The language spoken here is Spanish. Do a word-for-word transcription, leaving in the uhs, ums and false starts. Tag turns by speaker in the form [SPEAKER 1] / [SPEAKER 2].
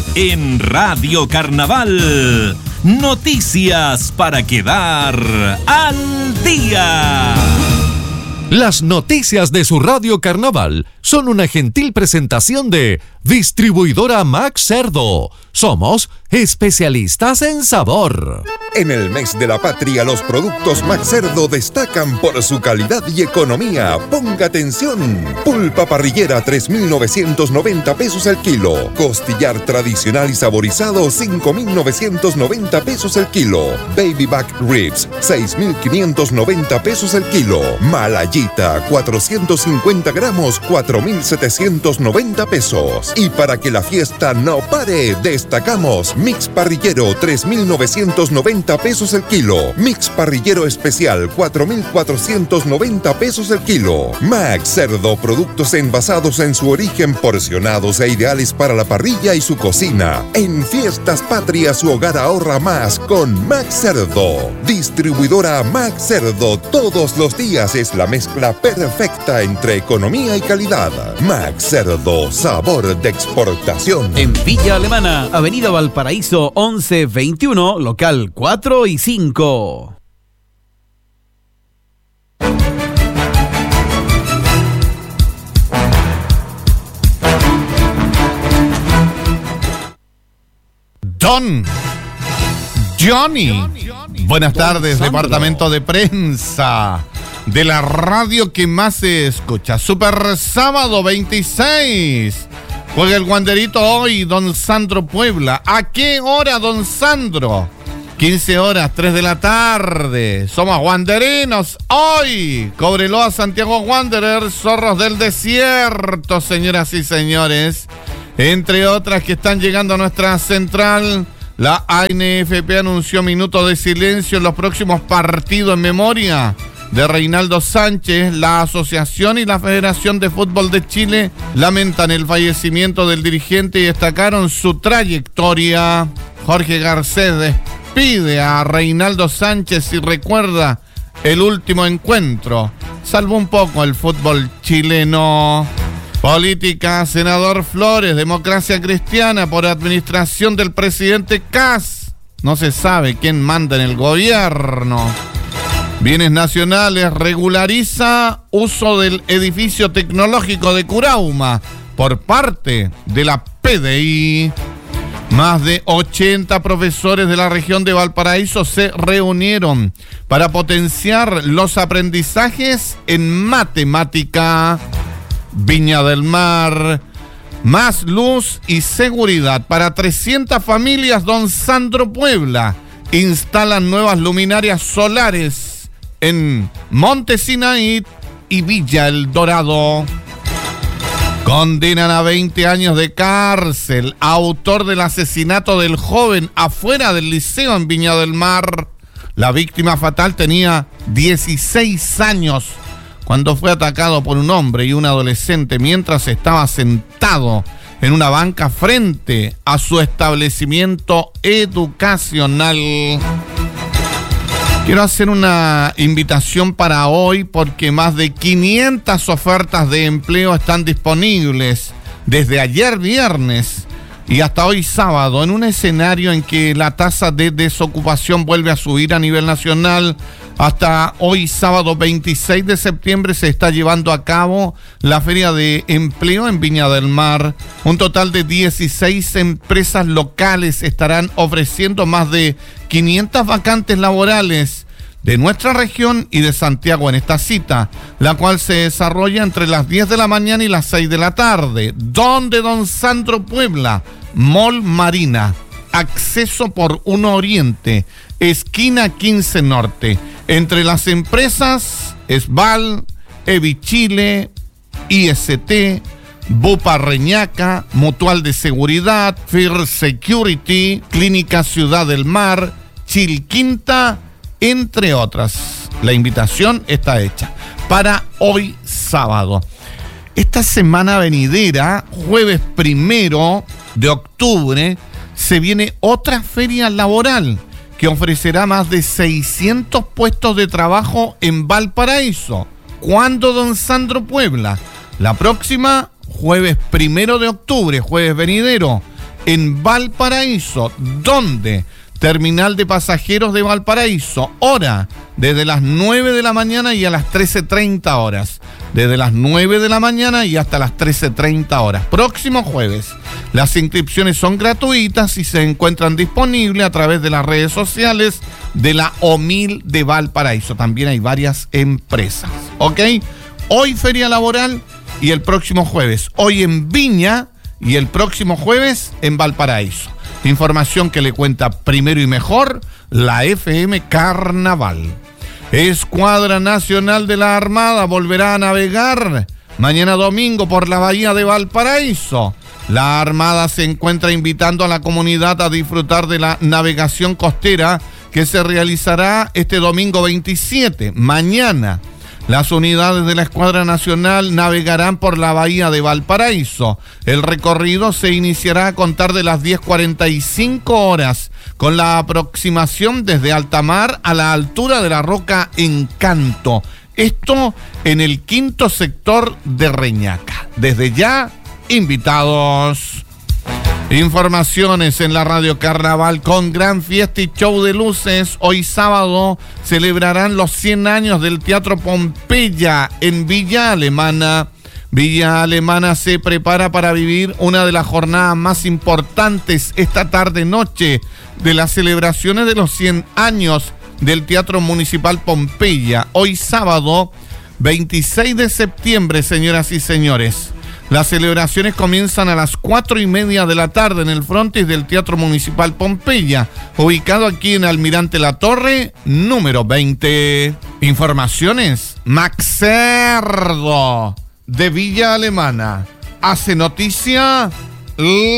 [SPEAKER 1] En Radio Carnaval, noticias para quedar al día.
[SPEAKER 2] Las noticias de su Radio Carnaval son una gentil presentación de Distribuidora Max Cerdo. Somos especialistas en sabor.
[SPEAKER 3] En el mes de la patria, los productos Max Cerdo destacan por su calidad y economía. Ponga atención. Pulpa parrillera, tres mil novecientos noventa pesos el kilo. Costillar tradicional y saborizado, cinco mil novecientos noventa pesos el kilo. Baby back ribs, seis mil quinientos noventa pesos el kilo. Malayita, cuatrocientos cincuenta gramos, cuatro mil setecientos noventa pesos. Y para que la fiesta no pare, destacamos Mix parrillero, tres mil novecientos noventa pesos el kilo. Mix parrillero especial, cuatro mil cuatrocientos noventa pesos el kilo. Max Cerdo, productos envasados en su origen, porcionados e ideales para la parrilla y su cocina. En fiestas patrias, su hogar ahorra más con Max Cerdo. Distribuidora Max Cerdo, todos los días es la mezcla perfecta entre economía y calidad. Max Cerdo, sabor de exportación.
[SPEAKER 4] En Villa Alemana, Avenida Valparaíso once veintiuno, local cuatro y cinco.
[SPEAKER 5] Don Johnny. Buenas tardes, departamento de prensa de la radio que más se escucha. Super sábado veintiséis. Juega el Wanderito hoy, Don Sandro Puebla. ¿A qué hora, Don Sandro? quince horas, tres de la tarde. Somos wanderinos hoy. Cobreloa, Santiago Wanderers, Zorros del Desierto, señoras y señores. Entre otras que están llegando a nuestra central, la A N F P anunció minutos de silencio en los próximos partidos en memoria de Reinaldo Sánchez. La Asociación y la Federación de Fútbol de Chile lamentan el fallecimiento del dirigente y destacaron su trayectoria. Jorge Garcés despide a Reinaldo Sánchez y recuerda el último encuentro. Salvó un poco el fútbol chileno. Política, senador Flores, Democracia Cristiana, por administración del presidente Kast. No se sabe quién manda en el gobierno. Bienes Nacionales regulariza uso del edificio tecnológico de Curauma por parte de la P D I. Más de ochenta profesores de la región de Valparaíso se reunieron para potenciar los aprendizajes en matemática. Viña del Mar, más luz y seguridad para trescientas familias. Don Sandro Puebla instalan nuevas luminarias solares en Monte Sinaí y Villa El Dorado. Condenan a veinte años de cárcel autor del asesinato del joven afuera del liceo en Viña del Mar. La víctima fatal tenía dieciséis años cuando fue atacado por un hombre y un adolescente mientras estaba sentado en una banca frente a su establecimiento educacional. Quiero hacer una invitación para hoy porque más de quinientas ofertas de empleo están disponibles desde ayer viernes y hasta hoy sábado, en un escenario en que la tasa de desocupación vuelve a subir a nivel nacional. Hasta hoy sábado veintiséis de septiembre se está llevando a cabo la Feria de Empleo en Viña del Mar. Un total de dieciséis empresas locales estarán ofreciendo más de quinientas vacantes laborales de nuestra región y de Santiago en esta cita, la cual se desarrolla entre las diez de la mañana y las seis de la tarde. Donde Don Sandro Puebla, Mall Marina, acceso por uno Oriente, esquina quince Norte. Entre las empresas, Esval, Evichile, I S T, Bupa Reñaca, Mutual de Seguridad, Fir Security, Clínica Ciudad del Mar, Chilquinta, entre otras. La invitación está hecha para hoy sábado. Esta semana venidera, jueves primero de octubre, se viene otra feria laboral que ofrecerá más de seiscientos puestos de trabajo en Valparaíso. ¿Cuándo, Don Sandro Puebla? La próxima, jueves primero de octubre, jueves venidero, en Valparaíso. ¿Dónde? Terminal de Pasajeros de Valparaíso. Hora, desde las nueve de la mañana y a las trece treinta horas. Desde las nueve de la mañana y hasta las trece treinta horas. Próximo jueves. Las inscripciones son gratuitas y se encuentran disponibles a través de las redes sociales de la O M I L de Valparaíso. También hay varias empresas. ¿Ok? Hoy feria laboral y el próximo jueves. Hoy en Viña y el próximo jueves en Valparaíso. Información que le cuenta primero y mejor la F M Carnaval. Escuadra Nacional de la Armada volverá a navegar mañana domingo por la bahía de Valparaíso. La Armada se encuentra invitando a la comunidad a disfrutar de la navegación costera que se realizará este domingo veintisiete, mañana. Las unidades de la Escuadra Nacional navegarán por la bahía de Valparaíso. El recorrido se iniciará a contar de las diez cuarenta y cinco horas, con la aproximación desde alta mar a la altura de la Roca Encanto. Esto en el quinto sector de Reñaca. Desde ya, invitados. Informaciones en la Radio Carnaval con gran fiesta y show de luces. Hoy sábado celebrarán los cien años del Teatro Pompeya en Villa Alemana. Villa Alemana se prepara para vivir una de las jornadas más importantes esta tarde-noche de las celebraciones de los cien años del Teatro Municipal Pompeya. Hoy sábado, veintiséis de septiembre, señoras y señores. Las celebraciones comienzan a las cuatro y media de la tarde en el frontis del Teatro Municipal Pompeya, ubicado aquí en Almirante La Torre, número veinte. Informaciones, Max Cerdo, de Villa Alemana. Hace noticia